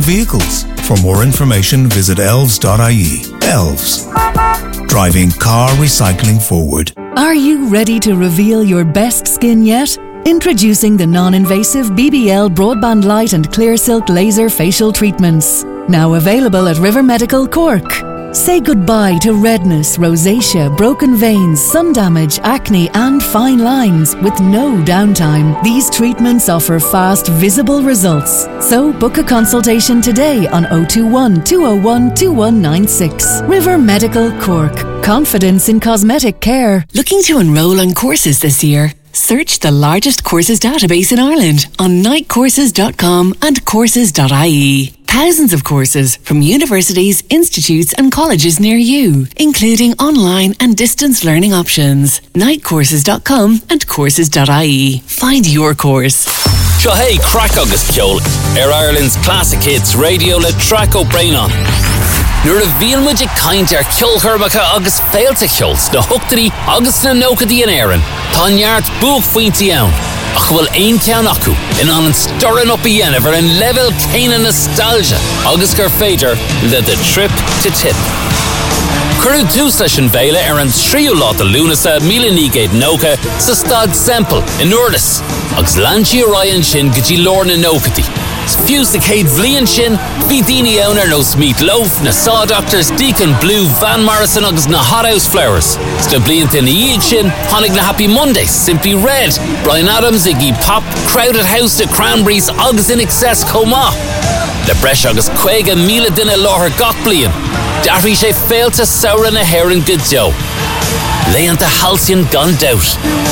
vehicles. For more information, visit elves.ie. Elves. Driving car recycling forward. Are you ready to reveal your best skin yet? Introducing the non-invasive BBL Broadband Light and Clear Silk Laser Facial Treatments. Now available at River Medical Cork. Say goodbye to redness, rosacea, broken veins, sun damage, acne and fine lines with no downtime. These treatments offer fast, visible results. So book a consultation today on 021 201 2196. River Medical Cork. Confidence in cosmetic care. Looking to enrol on courses this year? Search the largest courses database in Ireland on nightcourses.com and courses.ie. Thousands of courses from universities, institutes and colleges near you, including online and distance learning options. Nightcourses.com and courses.ie. Find your course. Seo hey, crack agus ceol Ireland's classic hits radio le Track O'Brien. Nuair a bhíonmuid ag caint ar ceolchuirmeacha agus féilte ceols na hoachtarí agus na nócadaí an éireann. Tá neart buach faointí ann. Ach bhfuil aon ceann acu in an storan up a dhéanamh ar an level céine nostalgia agus gur féidir le the trip to tip. Curú dús leis an bhéile ar an tríú lá de lúnasa 1990 sa Stad Semple in Urdas agus landí Ryan sin go dtí lár na nócadaí. Fiús na céad bhliain sin, bhí daoine ann ar nós Meat Loaf, na Saw Doctors, Deacon Blue, Van Morrison agus na Hot House Flowers. Sta blianta na iad sin, tháinig na Happy Mondays, Simply Red, Bryan Adams, Iggy Pop, Crowded House, The Cranberries agus In Excess Coma. Le breis agus 50,000 duine láthair gach bliain. D'arthaí sé féilte saoire na hÉireann go deo. Léanta halcyon gan doubt.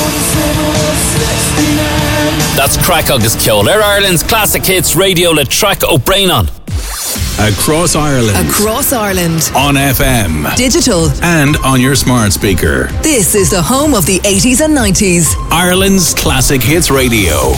That's Crack agus Ceol, Ireland's classic hits radio le Track O'Brien. Across Ireland. Across Ireland. On FM. Digital. And on your smart speaker. This is the home of the 80s and 90s. Ireland's classic hits radio.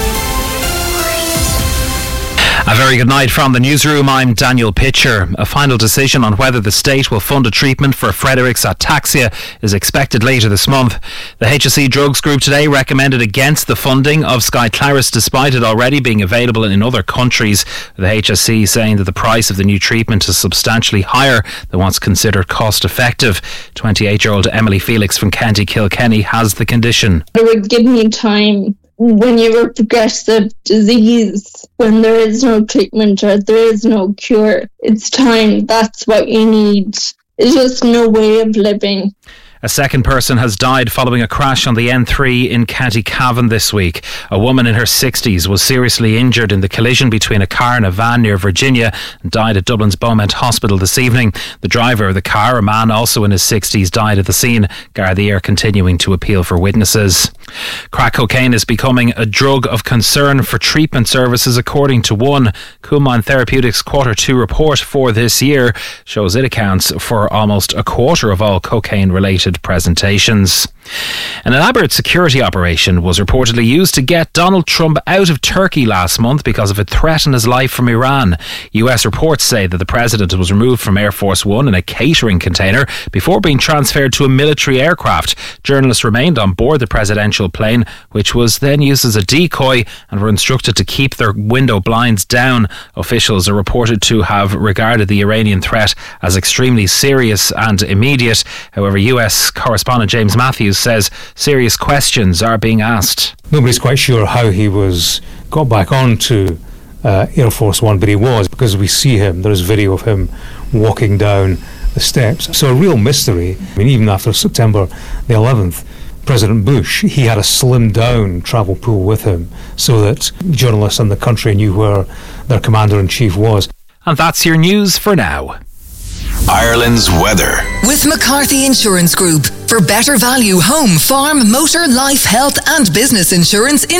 A very good night from the newsroom. I'm Daniel Pitcher. A final decision on whether the state will fund a treatment for Frederick's ataxia is expected later this month. The HSE Drugs Group today recommended against the funding of Skyclarys despite it already being available in other countries. The HSE saying that the price of the new treatment is substantially higher than what's considered cost effective. 28-year-old Emily Felix from County Kilkenny has the condition. It would give me time when you have a progressive disease, when there is no treatment or there is no cure. It's time. That's what you need. It's just no way of living. A second person has died following a crash on the N3 in County Cavan this week. A woman in her 60s was seriously injured in the collision between a car and a van near Virginia and died at Dublin's Beaumont Hospital this evening. The driver of the car, a man also in his 60s, died at the scene. Gardaí are continuing to appeal for witnesses. Crack cocaine is becoming a drug of concern for treatment services, according to one. Kumine Therapeutics Q2 report for this year shows it accounts for almost a quarter of all cocaine-related presentations. An elaborate security operation was reportedly used to get Donald Trump out of Turkey last month because of a threat on his life from Iran. US reports say that the president was removed from Air Force One in a catering container before being transferred to a military aircraft. Journalists remained on board the presidential plane, which was then used as a decoy, and were instructed to keep their window blinds down. Officials are reported to have regarded the Iranian threat as extremely serious and immediate. However, US correspondent James Matthews says serious questions are being asked. Nobody's quite sure how he got back onto Air Force One, but he was, because we see him, there's video of him walking down the steps. So a real mystery. I mean, even after September the 11th, President Bush, he had a slimmed down travel pool with him so that journalists in the country knew where their commander-in-chief was. And that's your news for now. Ireland's weather. With McCarthy Insurance Group. For better value home, farm, motor, life, health and business insurance in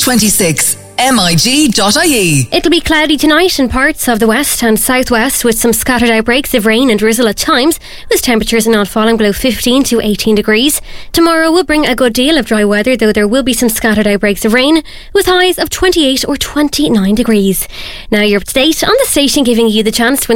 2026. MIG.ie. It'll be cloudy tonight in parts of the west and southwest with some scattered outbreaks of rain and drizzle at times, with temperatures not falling below 15 to 18 degrees. Tomorrow will bring a good deal of dry weather, though there will be some scattered outbreaks of rain, with highs of 28 or 29 degrees. Now you're up to date on the station, giving you the chance to win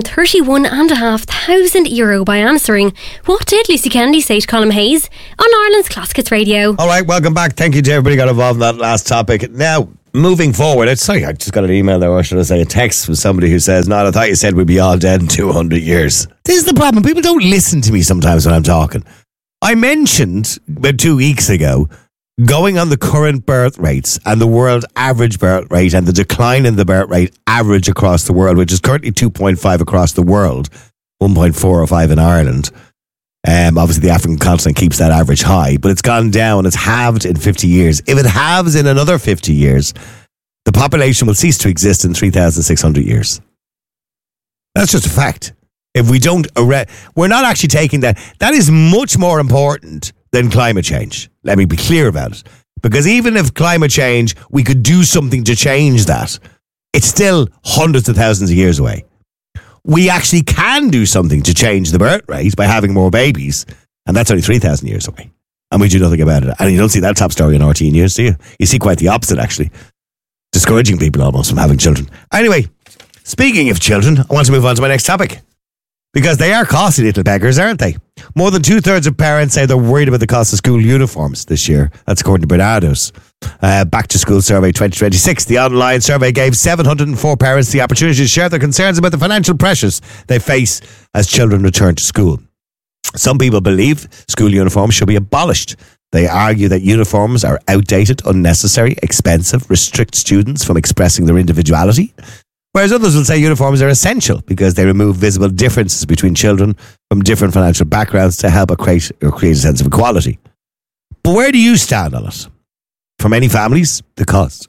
€31,500 by answering what did Lucy Kennedy say to Colm Hayes on Ireland's Classic Hits Radio. Alright, welcome back. Thank you to everybody who got involved in that last topic. Now, moving forward, I just got an email there, or should I say a text from somebody who says, "No, I thought you said we'd be all dead in 200 years." This is the problem. People don't listen to me sometimes when I'm talking. I mentioned about 2 weeks ago going on the current birth rates and the world average birth rate and the decline in the birth rate average across the world, which is currently 2.5 across the world, 1.4 or 5 in Ireland. Obviously, the African continent keeps that average high, but it's gone down. It's halved in 50 years. If it halves in another 50 years, the population will cease to exist in 3,600 years. That's just a fact. If we don't we're not actually taking that. That is much more important than climate change. Let me be clear about it. Because even if climate change, we could do something to change that, it's still hundreds of thousands of years away. We actually can do something to change the birth rate by having more babies, and that's only 3,000 years away. And we do nothing about it. And you don't see that top story in RTE News, do you? You see quite the opposite, actually. Discouraging people almost from having children. Anyway, speaking of children, I want to move on to my next topic. Because they are costly little beggars, aren't they? More than 2/3 of parents say they're worried about the cost of school uniforms this year. That's according to Bernardo's Back to School Survey 2026. The online survey gave 704 parents the opportunity to share their concerns about the financial pressures they face as children return to school. Some people believe school uniforms should be abolished. They argue that uniforms are outdated, unnecessary, expensive, restrict students from expressing their individuality. Whereas others will say uniforms are essential because they remove visible differences between children from different financial backgrounds to help create a sense of equality. But where do you stand on it? For many families, the cost,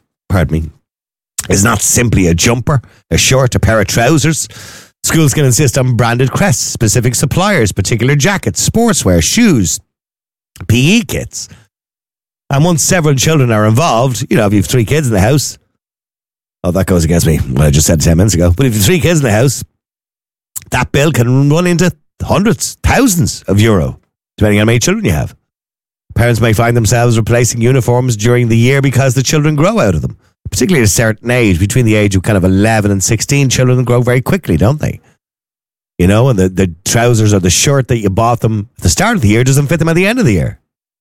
is not simply a jumper, a shirt, a pair of trousers. Schools can insist on branded crests, specific suppliers, particular jackets, sportswear, shoes, PE kits. And once several children are involved, if you have 3 kids in the house, that goes against me, what I just said 10 minutes ago. But if you have 3 kids in the house, that bill can run into hundreds, thousands of euro, depending on how many children you have. Parents may find themselves replacing uniforms during the year because the children grow out of them. Particularly at a certain age, between the age of kind of 11 and 16, children grow very quickly, don't they? And the trousers or the shirt that you bought them at the start of the year doesn't fit them at the end of the year.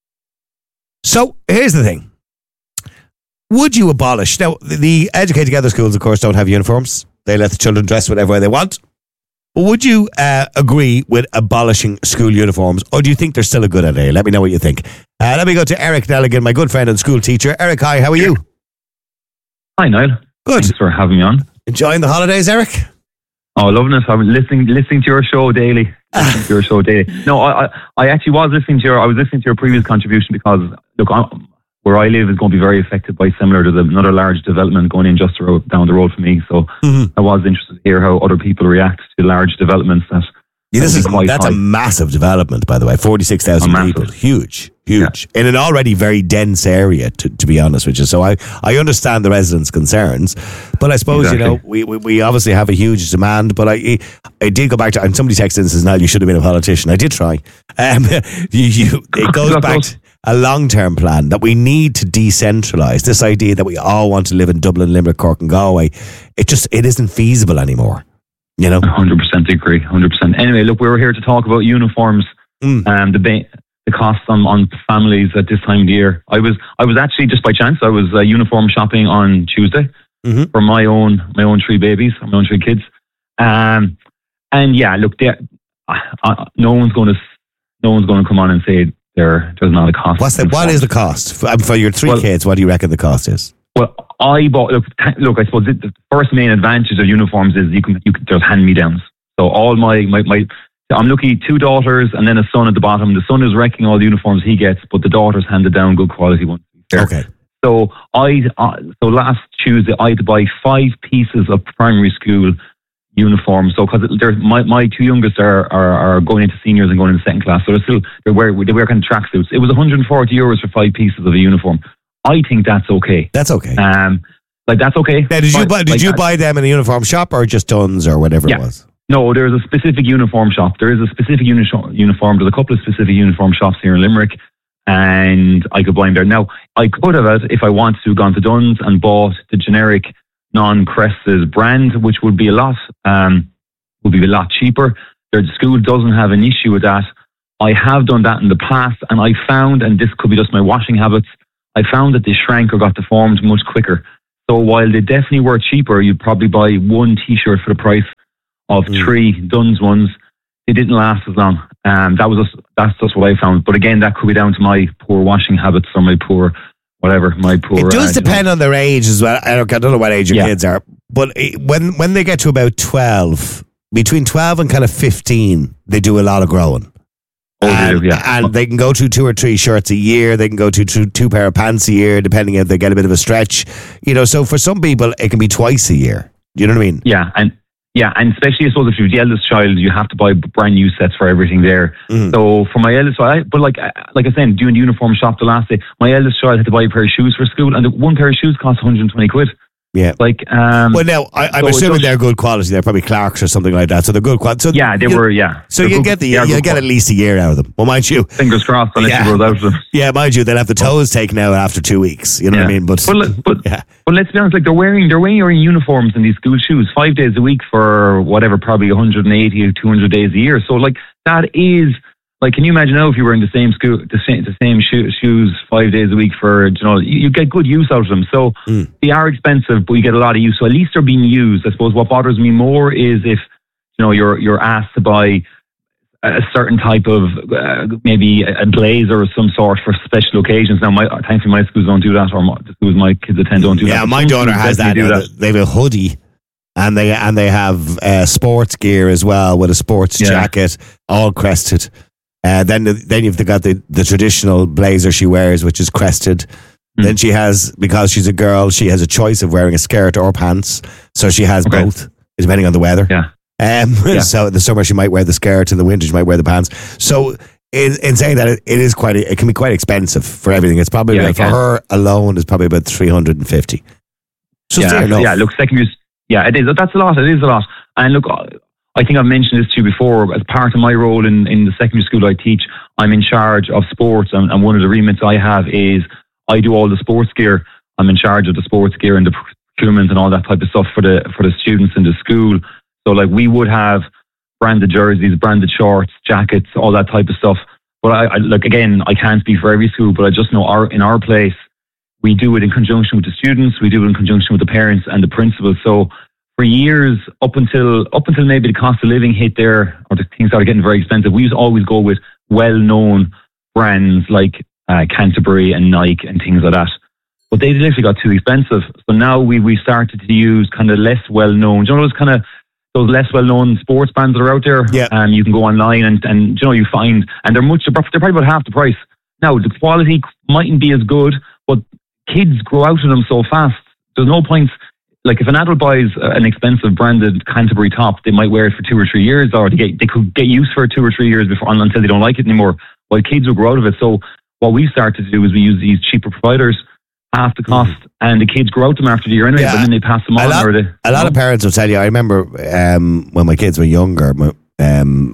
So here's the thing. Would you abolish... Now, the Educate Together schools, of course, don't have uniforms. They let the children dress whatever way they want. But would you agree with abolishing school uniforms, or do you think they're still a good idea? Let me know what you think. Let me go to Eric Nelligan, my good friend and school teacher. Eric, hi, how are you? Hi, Niall. Good. Thanks for having me on. Enjoying the holidays, Eric? Oh, loving it. I'm listening to your show daily. No, I actually was listening to your previous contribution because, look, where I live is going to be very affected by similar to another large development going in just down the road from me. So I was interested to hear how other people react to large developments. That's a massive development, by the way. 46,000 people. Huge. Yeah. In an already very dense area, to be honest with you. So I understand the residents' concerns. But I suppose, we obviously have a huge demand. But I did go back to, and somebody texted and says, "No, you should have been a politician." I did try. It goes back to a long-term plan that we need to decentralise. This idea that we all want to live in Dublin, Limerick, Cork and Galway, it isn't feasible anymore. 100% agree. 100%. Anyway, look, we were here to talk about uniforms and the costs on families at this time of the year. I was actually, just by chance, I was uniform shopping on Tuesday for my own 3 babies, my own 3 kids. And yeah, look, no one's going to come on and say there's not a cost. What is the cost for your 3 kids? What do you reckon the cost is? Well, I bought. Look. I suppose the first main advantage of uniforms is you can there's hand-me-downs. So all my I'm lucky 2 daughters and then a son at the bottom. The son is wrecking all the uniforms he gets, but the daughter's handed down good quality ones. Okay. So so last Tuesday I had to buy 5 pieces of primary school uniforms. So because my 2 youngest are going into seniors and going into second class, so they wear kind of tracksuits. It was €140 for 5 pieces of a uniform. I think that's okay. That's okay. That's okay. Now, did you buy them in a uniform shop or just Dunn's or whatever it was? No, there's a specific uniform shop. There is a specific uniform. There's a couple of specific uniform shops here in Limerick, and I could buy them there. Now, I could have, if I wanted to, gone to Dunn's and bought the generic non-Cresses brand, which would be a lot cheaper. The school doesn't have an issue with that. I have done that in the past, and I found, and this could be just my washing habits, I found that they shrank or got deformed much quicker. So while they definitely were cheaper, you'd probably buy one T-shirt for the price of 3 Duns ones. They didn't last as long. That's just what I found. But again, that could be down to my poor washing habits or my poor whatever. It does depend on their age as well. I don't know what age your kids are, but when they get to about 12, between 12 and kind of 15, they do a lot of growing. And they can go to 2 or 3 shirts a year. They can go to 2 pair of pants a year, depending if they get a bit of a stretch. So for some people, it can be twice a year. Do you know what I mean? Yeah, and especially I suppose if you're the eldest child, you have to buy brand new sets for everything there. So for my eldest child, but like I said, doing the uniform shop the last day, my eldest child had to buy a pair of shoes for school, and one pair of shoes cost 120 quid. Yeah. Well, now I'm assuming they're good quality. They're probably Clarks or something like that. So they're good quality. So they were. Yeah. So you'll get at least a year out of them. Well, mind you, fingers crossed. Unless you grow out of them. Yeah, mind you, they'll have the toes taken out after 2 weeks. You know what I mean? But let's be honest. Like they're wearing your uniforms and these school shoes 5 days a week for whatever, probably 180 or 200 days a year. So like that is. Like, can you imagine now if you were in the same school, the same shoes 5 days a week for, you get good use out of them. So they are expensive, but you get a lot of use. So at least they're being used. I suppose what bothers me more is if, you're asked to buy a certain type of, maybe a blazer of some sort for special occasions. Now, thankfully my schools don't do that, or the schools my kids attend don't do that. Yeah, my daughter has that. They have a hoodie. And they have sports gear as well, with a sports jacket, all crested. Then you've got the traditional blazer she wears, which is crested. Then she has, because she's a girl, she has a choice of wearing a skirt or pants. So she has both, depending on the weather. So in the summer she might wear the skirt, in the winter she might wear the pants. So in saying that, it can be quite expensive for everything. It's probably for her alone is probably about 350. So fair enough. Yeah, look, secondary. Yeah, it is. That's a lot. It is a lot. And look, I think I've mentioned this to you before. As part of my role in the secondary school I teach, I'm in charge of sports, and one of the remits I have is I do all the sports gear. I'm in charge of the sports gear and the procurement and all that type of stuff for the students in the school. So like we would have branded jerseys, branded shorts, jackets, all that type of stuff. But I can't speak for every school, but I just know in our place we do it in conjunction with the students, we do it in conjunction with the parents and the principals. So for years, up until maybe the cost of living hit there, or the things started getting very expensive, we used to always go with well-known brands like Canterbury and Nike and things like that. But they literally got too expensive. So now we started to use kind of less well-known, those less well-known sports brands that are out there. Yeah. You can go online and you find, and they're probably about half the price. Now, the quality mightn't be as good, but kids grow out of them so fast. There's no point. Like if an adult buys an expensive branded Canterbury top, they might wear it for 2 or 3 years, or they could get used for it 2 or 3 years before until they don't like it anymore. While kids will grow out of it. So what we started to do is we use these cheaper providers, half the cost, and the kids grow out them after the year anyway. But then they pass them on. A lot of parents will tell you. I remember when my kids were younger, and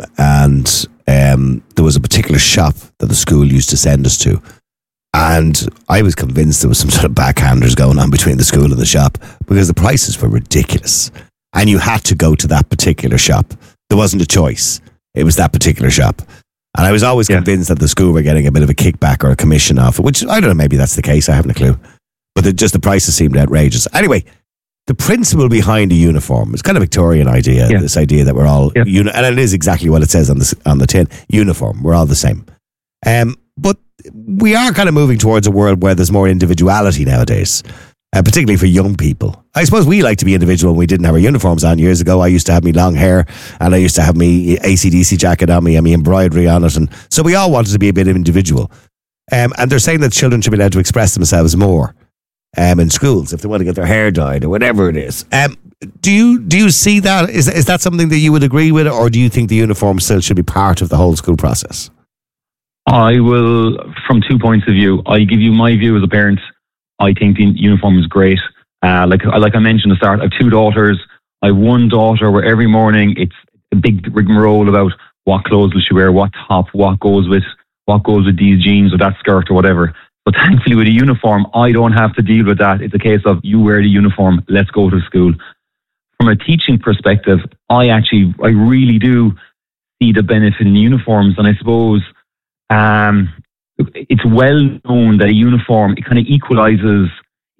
there was a particular shop that the school used to send us to. And I was convinced there was some sort of backhanders going on between the school and the shop, because the prices were ridiculous. And you had to go to that particular shop. There wasn't a choice. It was that particular shop. And I was always convinced that the school were getting a bit of a kickback or a commission off it, which I don't know, maybe that's the case. I haven't a clue. But the prices seemed outrageous. Anyway, the principle behind a uniform is kind of a Victorian idea, this idea that we're all, and it is exactly what it says on the tin, uniform. We're all the same. But we are kind of moving towards a world where there's more individuality nowadays, particularly for young people. I suppose we like to be individual when we didn't have our uniforms on years ago. I used to have me long hair, and I used to have me AC/DC jacket on me and me embroidery on it. And so we all wanted to be a bit individual. And they're saying that children should be allowed to express themselves more in schools if they want to get their hair dyed or whatever it is. Do you see that? Is that something that you would agree with, or do you think the uniform still should be part of the whole school process? I will, from 2 points of view. I give you my view as a parent. I think the uniform is great. Like I mentioned at the start, I have 2 daughters. I have one daughter where every morning it's a big rigmarole about what clothes will she wear, what top, what goes with these jeans or that skirt or whatever. But thankfully with a uniform, I don't have to deal with that. It's a case of you wear the uniform, let's go to school. From a teaching perspective, I really do see the benefit in uniforms, and I suppose it's well known that a uniform, it kind of equalizes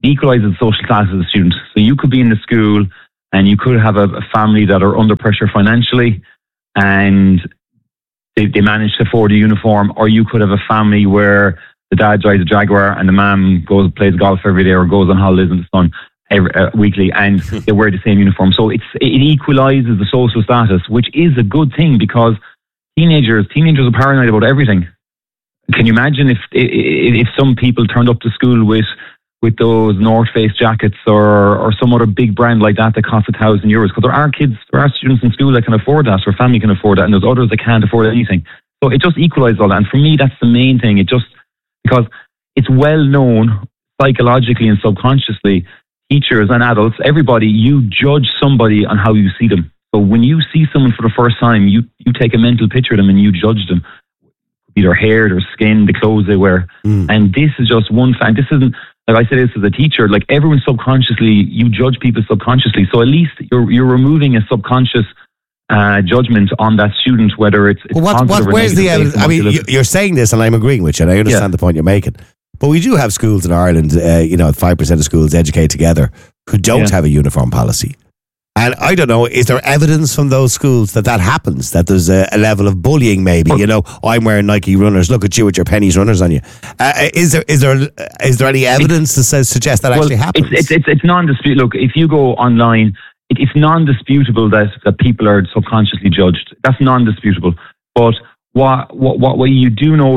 equalises social classes of students. So you could be in the school and you could have a family that are under pressure financially and they manage to afford a uniform, or you could have a family where the dad drives a Jaguar and the mum plays golf every day or goes on holidays in the sun weekly, and they wear the same uniform. So it equalises the social status, which is a good thing, because teenagers are paranoid about everything. Can you imagine if some people turned up to school with those North Face jackets or some other big brand like that costs €1,000? Because there are students in school that can afford that, or family can afford that, and there's others that can't afford anything. So it just equalises all that. And for me, that's the main thing. Because it's well known psychologically and subconsciously, teachers and adults, everybody, you judge somebody on how you see them. So when you see someone for the first time, you take a mental picture of them and you judge them. Their hair, their skin, the clothes they wear. And this is just one fact. This isn't, like I said this as a teacher, like everyone subconsciously, you judge people subconsciously. So at least you're removing a subconscious judgment on that student, whether it's positive or where's negative. the evidence? I mean, you're saying this and I'm agreeing with you, and I understand the point you're making. But we do have schools in Ireland, 5% of schools educate together, who don't have a uniform policy. And I don't know, is there evidence from those schools that happens, that there's a level of bullying maybe? I'm wearing Nike runners, look at you with your pennies runners on you. Is there any evidence to suggest that actually happens? It's non-disputable. Look, if you go online, it's non-disputable that people are subconsciously judged. That's non-disputable. But what we do know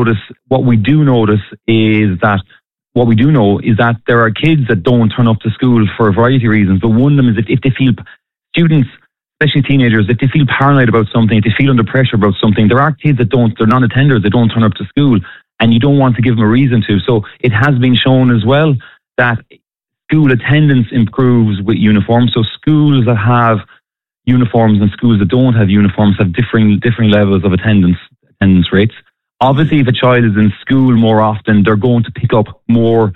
is that there are kids that don't turn up to school for a variety of reasons. But one of them is if they feel, students, especially teenagers, if they feel paranoid about something, if they feel under pressure about something, there are kids they're non-attenders, they don't turn up to school, and you don't want to give them a reason to. So it has been shown as well that school attendance improves with uniforms. So schools that have uniforms and schools that don't have uniforms have differing levels of attendance rates. Obviously, if a child is in school more often, they're going to pick up more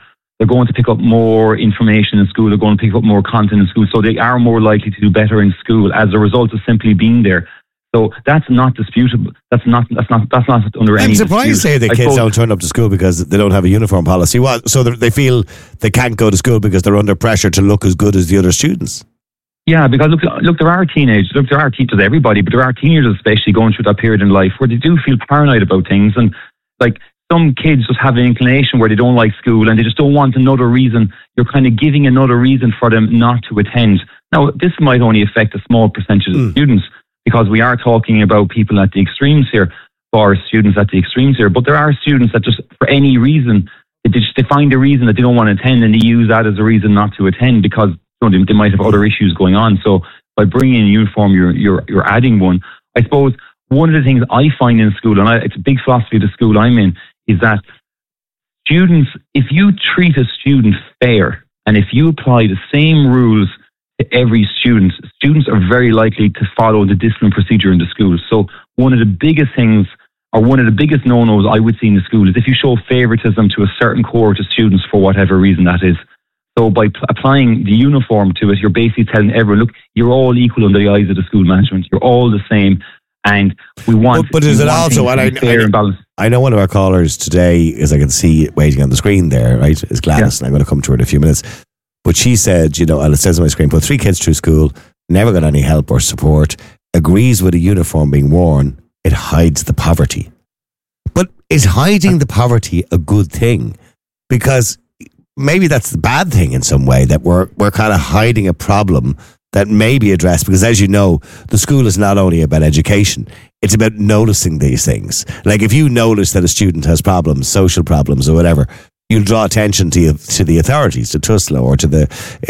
information in school. They're going to pick up more content in school. So they are more likely to do better in school as a result of simply being there. So that's not disputable. That's not under any dispute. I'm surprised that kids don't turn up to school because they don't have a uniform policy. So they feel they can't go to school because they're under pressure to look as good as the other students. Yeah, because look, there are teenagers, everybody, but there are teenagers especially going through that period in life where they do feel paranoid about things. And like some kids just have an inclination where they don't like school and they just don't want another reason. You're kind of giving another reason for them not to attend. Now, this might only affect a small percentage of students, because we are talking about people at the extremes here, or students at the extremes here. But there are students that just, for any reason, they find a reason that they don't want to attend, and they use that as a reason not to attend because they might have other issues going on. So by bringing in a uniform, you're adding one. I suppose one of the things I find in school, and it's a big philosophy of the school I'm in, is that students, if you treat a student fair, and if you apply the same rules to every student, students are very likely to follow the discipline procedure in the school. So one of the biggest things, or one of the biggest no-nos I would see in the school, is if you show favoritism to a certain cohort of students for whatever reason that is. So by applying the uniform to it, you're basically telling everyone, look, you're all equal in the eyes of the school management. You're all the same. And we want... But is it also... fair and balanced. I know one of our callers today, as I can see waiting on the screen there, right, is Gladys, and I'm going to come to her in a few minutes. But she said, and it says on my screen, put 3 kids through school, never got any help or support, agrees with a uniform being worn, it hides the poverty. But is hiding the poverty a good thing? Because maybe that's the bad thing in some way, that we're kind of hiding a problem that may be addressed, because as you know, the school is not only about education, it's about noticing these things. Like if you notice that a student has problems, social problems or whatever, you'll draw attention to the authorities, to TUSLA or to the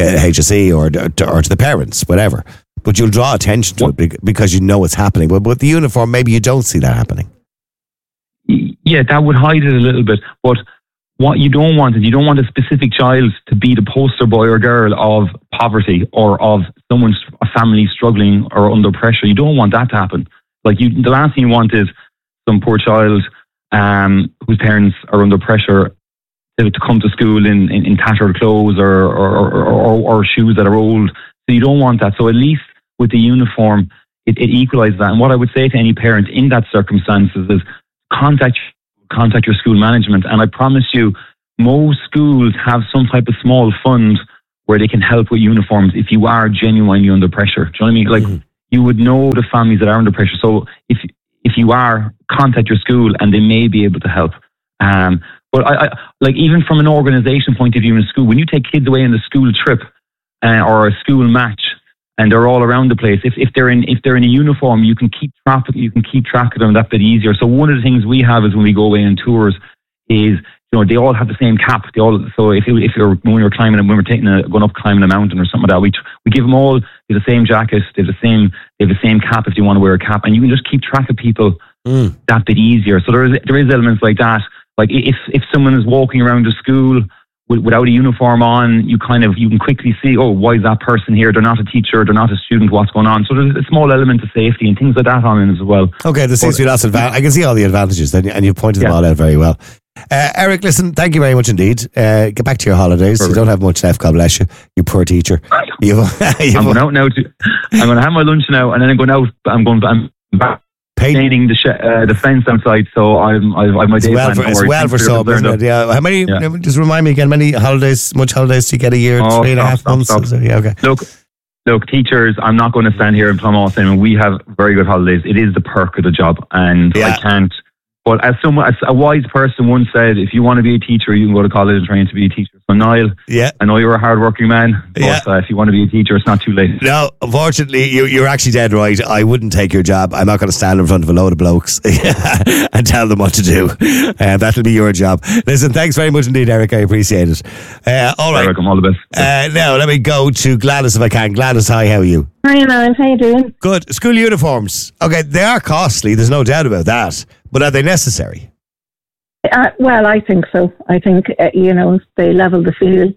HSE or to the parents, whatever. But you'll draw attention to it because you know it's happening. But with the uniform, maybe you don't see that happening. Yeah, that would hide it a little bit. But what you don't want is, you don't want a specific child to be the poster boy or girl of poverty or of a family struggling or under pressure. You don't want that to happen. The last thing you want is some poor child whose parents are under pressure to come to school in tattered clothes or shoes that are old. So you don't want that. So at least with the uniform, it equalises that. And what I would say to any parent in that circumstances is contact your school management. And I promise you, most schools have some type of small fund where they can help with uniforms if you are genuinely under pressure. Do you know what I mean? Like, you would know the families that are under pressure. So if you are, contact your school and they may be able to help. But I like, even from an organisation point of view in a school, when you take kids away on a school trip or a school match, and they're all around the place, if they're in a uniform, you can keep track of them that bit easier. So one of the things we have is when we go away on tours is, they all have the same cap. So when we're climbing, when we're going up climbing a mountain or something like that, we give them all the same jacket, they have the same cap if you want to wear a cap, and you can just keep track of people that bit easier. So there is elements like that. Like if someone is walking around the school without a uniform on, you can quickly see, why is that person here? They're not a teacher, they're not a student, what's going on? So there's a small element of safety and things like that on it as well. Okay, there seems to be lots of I can see all the advantages, and you've pointed them all out very well. Eric, listen, thank you very much indeed. Get back to your holidays. Perfect. You don't have much left, God bless you. You poor teacher. I'm going out now. I'm going to have my lunch now, and then I'm back painting the fence outside. So I've my day plan. It's well for some, isn't it? Yeah. How many? Yeah. Just remind me again. Much holidays do you get a year? 3.5 months. Yeah. Okay. Look, teachers, I'm not going to stand here and plumb off saying we have very good holidays. It is the perk of the job, and I can't. But as a wise person once said, if you want to be a teacher, you can go to college and train to be a teacher. So Niall, I know you're a hard-working man, but if you want to be a teacher, it's not too late. No, unfortunately, you're actually dead right. I wouldn't take your job. I'm not going to stand in front of a load of blokes and tell them what to do. That'll be your job. Listen, thanks very much indeed, Eric. I appreciate it. All right. You're welcome. All the best. Now, let me go to Gladys if I can. Gladys, hi, how are you? Hi, Niall. How you doing? Good. School uniforms. Okay, they are costly. There's no doubt about that. But are they necessary? Well, I think so. I think, they level the field,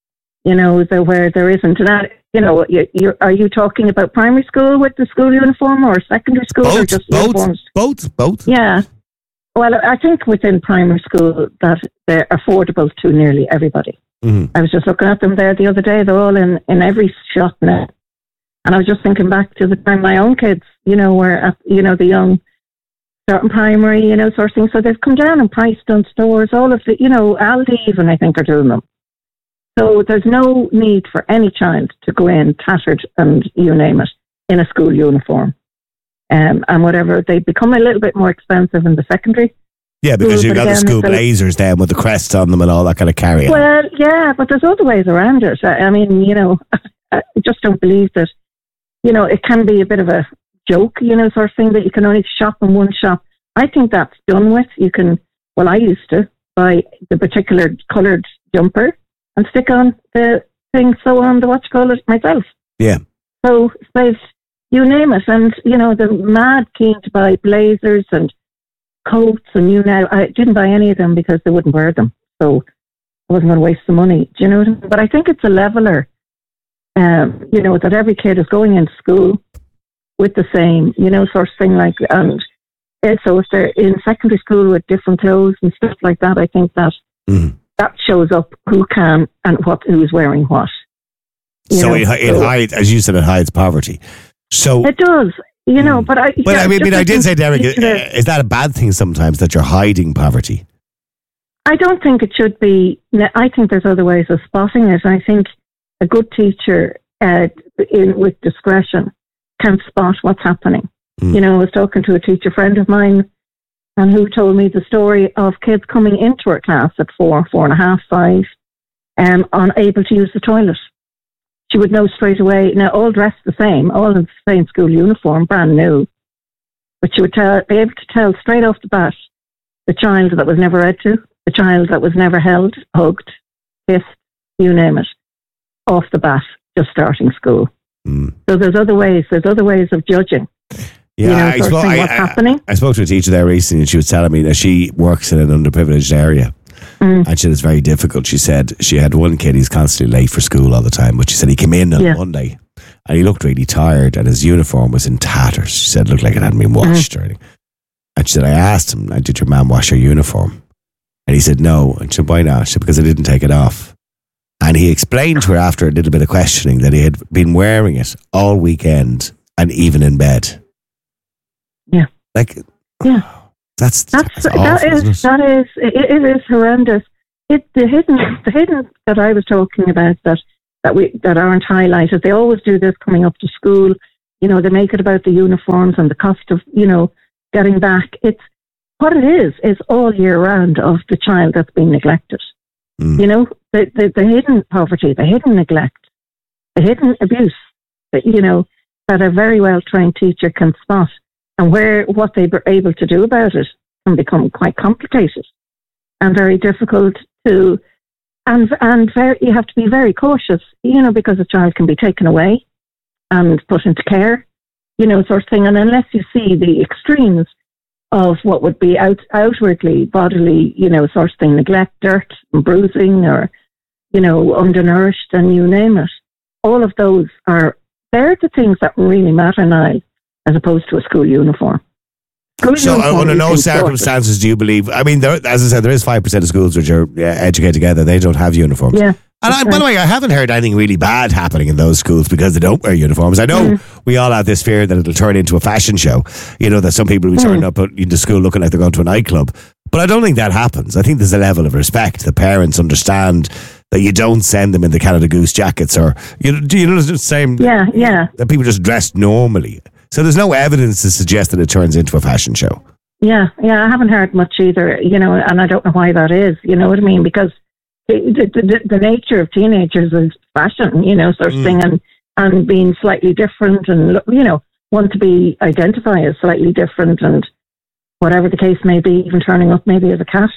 where there isn't. And that, are you talking about primary school with the school uniform or secondary school or just uniforms? Both. Yeah. Well, I think within primary school that they're affordable to nearly everybody. Mm-hmm. I was just looking at them there the other day. They're all in every shop now. And I was just thinking back to the time my own kids, were at, the young certain primary, sort of thing. So they've come down and priced on stores, all of the, Aldi even, I think, are doing them. So there's no need for any child to go in tattered and you name it in a school uniform. And whatever, they become a little bit more expensive in the secondary. Yeah, because you've got the school blazers then with the crest on them and all that kind of carry on. Well, yeah, but there's other ways around it. I mean, I just don't believe that, it can be a bit of a joke, sort of thing that you can only shop in one shop. I think that's done with. I used to buy the particular coloured jumper and stick on the thing, sew on the myself. Yeah. So you name it. And, they're mad keen to buy blazers and coats and I didn't buy any of them because they wouldn't wear them. So I wasn't going to waste the money. Do you know what I mean? But I think it's a leveller, that every kid is going into school with the same, sort of thing and so if they're in secondary school with different clothes and stuff like that, I think that that shows up who can and who's wearing what. So it hides, as you said, it hides poverty. So it does, but I did say, Derek, is that a bad thing sometimes that you're hiding poverty? I don't think it should be. I think there's other ways of spotting it. I think a good teacher with discretion can spot what's happening. I was talking to a teacher friend of mine and who told me the story of kids coming into her class at 4.5, 5, unable to use the toilet. She would know straight away, now all dressed the same, all in the same school uniform, brand new, but she would be able to tell straight off the bat the child that was never read to, the child that was never held, hugged, kissed, you name it, off the bat, just starting school. So there's other ways of judging. Yeah, what's happening. I spoke to a teacher there recently and she was telling me that she works in an underprivileged area and she said it's very difficult. She said she had one kid, he's constantly late for school all the time, but she said he came in on Monday and he looked really tired and his uniform was in tatters. She said it looked like it hadn't been washed or anything. And she said, I asked him, did your mum wash your uniform? And he said no. And she said, why not? She said, because I didn't take it off. And he explained to her after a little bit of questioning that he had been wearing it all weekend and even in bed. Yeah. That's awful, it is horrendous. the hidden that I was talking about that aren't highlighted. They always do this coming up to school. You know, they make it about the uniforms and the cost of, you know, getting back. It's what it is all year round of the child that's been neglected. You know, the hidden poverty, the hidden neglect, the hidden abuse that, you know, that a very well trained teacher can spot, and what they were able to do about it can become quite complicated and very difficult to, and you have to be very cautious, you know, because a child can be taken away and put into care, you know, sort of thing. And unless you see the extremes of what would be outwardly bodily, you know, sort of thing, neglect, dirt, and bruising, or, you know, undernourished, and you name it, all of those they're the things that really matter now, as opposed to a school uniform. So, under no circumstances do you believe? I mean, as I said, there is 5% of schools which are educated together. They don't have uniforms. Yeah. And by the way, I haven't heard anything really bad happening in those schools because they don't wear uniforms. I know we all have this fear that it'll turn into a fashion show. You know, that some people will be turning up into school looking like they're going to a nightclub. But I don't think that happens. I think there's a level of respect. The parents understand that you don't send them in the Canada Goose jackets, or do you know the same? Yeah. That people just dress normally. So there's no evidence to suggest that it turns into a fashion show. Yeah, I haven't heard much either, you know, and I don't know why that is, you know what I mean? Because the nature of teenagers is fashion, you know, sort of thing, and being slightly different, and, you know, want to be identified as slightly different, and whatever the case may be, even turning up maybe as a cat.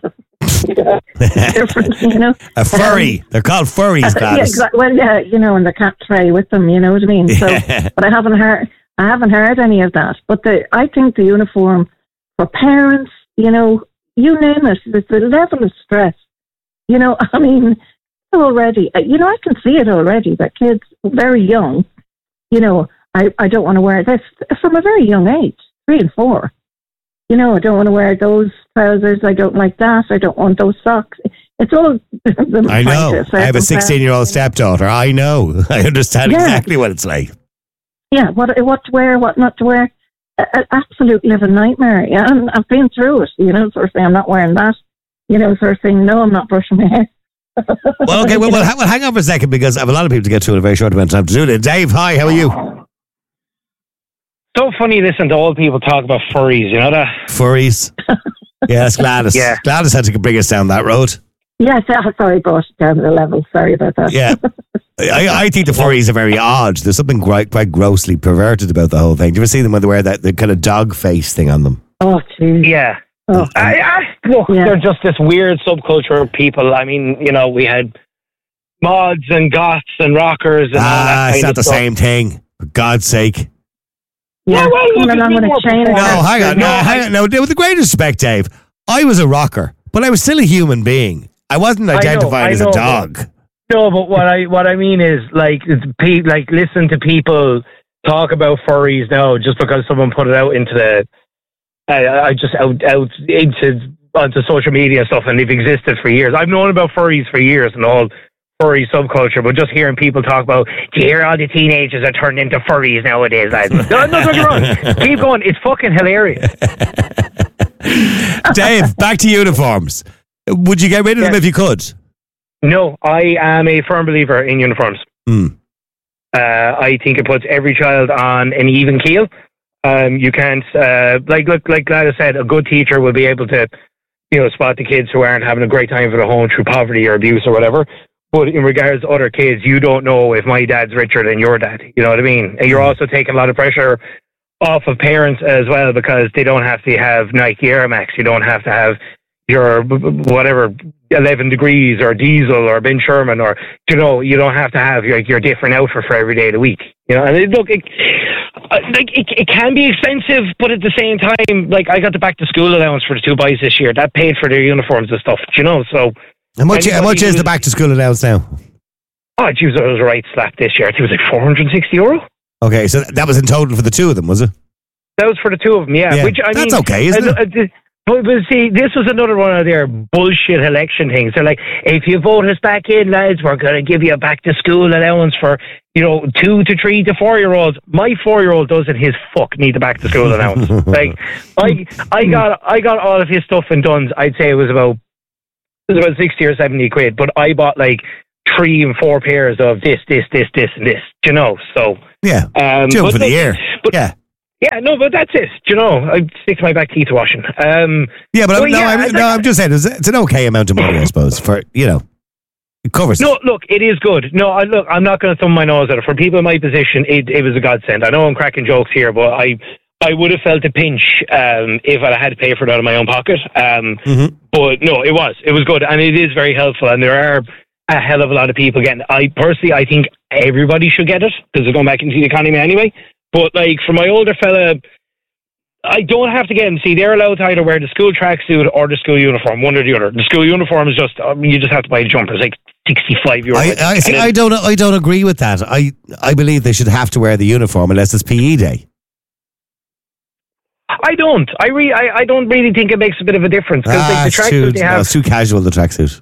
Different, you know. A furry. They're called furries, Gladys. Yeah, exactly. Well, yeah, you know, and the cat tray with them, you know what I mean? So, but I haven't heard any of that. But I think the uniform for parents, you know, you name it, the level of stress, you know, I mean, already, you know, I can see it already, that kids very young, you know, I don't want to wear this from a very young age, 3 and 4. You know, I don't want to wear those trousers. I don't like that. I don't want those socks. It's all... I know. I have a 16-year-old stepdaughter. I know. I understand exactly what it's like. Yeah, what to wear, what not to wear. An absolute living nightmare. Yeah, and I've been through it, you know, sort of thing. I'm not wearing that. You know, sort of thing. No, I'm not brushing my hair. Well, okay, well, hang on for a second, because I have a lot of people to get to in a very short amount of time to do it. Dave, hi, how are you? So funny listening to old people talk about furries, you know that? Furries. Yeah, that's Gladys. Yeah. Gladys had to bring us down that road. Yes, sorry, brought it down to the level. Sorry about that. Yeah. I think the furries are very odd. There's something quite grossly perverted about the whole thing. Do you ever see them when they wear the kind of dog face thing on them? Oh, jeez. Yeah. Oh. Look, they're just this weird subculture of people. I mean, you know, we had mods and goths and rockers and all that it's not the same thing. For God's sake. Yeah, well, look, hang on. No, with the greatest respect, Dave, I was a rocker, but I was still a human being. I wasn't identified as a dog. No, but what I mean is, like listen to people talk about furries now just because someone put it out into onto social media stuff, and they've existed for years. I've known about furries for years and all furry subculture, but just hearing people talk about, do you hear all the teenagers are turned into furries nowadays? No, don't get wrong. Keep going. It's fucking hilarious. Dave, back to uniforms. Would you get rid of them if you could? No, I am a firm believer in uniforms. I think it puts every child on an even keel. You can't, like Gladys said, a good teacher will be able to, you know, spot the kids who aren't having a great time at home through poverty or abuse or whatever. But in regards to other kids, you don't know if my dad's richer than your dad. You know what I mean? And you're also taking a lot of pressure off of parents as well, because they don't have to have Nike Air Max. You don't have to have your whatever 11 degrees or diesel or Ben Sherman, or, you know, you don't have to have your different outfit for every day of the week. You know, and it can be expensive, but at the same time, like, I got the back to school allowance for the 2 boys this year. That paid for their uniforms and stuff. You know, so. How much is the back to school allowance now? Oh, geez, it was a right slap this year. I think it was like €460. Okay, so that was in total for the 2 of them, was it? That was for the 2 of them, yeah. Which, I that's mean, okay, isn't it? But see, this was another one of their bullshit election things. They're like, if you vote us back in, lads, we're going to give you a back to school allowance for, you know, 2 to 3 to 4-year-olds. My 4-year-old doesn't his fuck need a back to school allowance. Like, I got all of his stuff in Duns. I'd say it was about It was about 60 or 70 quid, but I bought like 3 and 4 pairs of this, and this. Do you know? So yeah, do it for the year. Yeah. Yeah, no, but that's it. Do you know, I stick to my back teeth washing. Yeah, but I'm just saying it's an okay amount of money, I suppose, for, you know, it covers. No, look, it is good. No, I'm not going to thumb my nose at it. For people in my position, it was a godsend. I know I'm cracking jokes here, but I would have felt a pinch if I had to pay for it out of my own pocket. But no, it was good, and it is very helpful. And there are a hell of a lot of people getting it. I think everybody should get it because they're going back into the economy anyway. But like for my older fella, I don't have to get them. See, they're allowed to either wear the school tracksuit or the school uniform, one or the other. The school uniform is just you just have to buy the jumper. It's like €65. I don't agree with that. I believe they should have to wear the uniform unless it's PE day. I don't. I don't really think it makes a bit of a difference because like, the tracksuit they have. It's too casual, the tracksuit.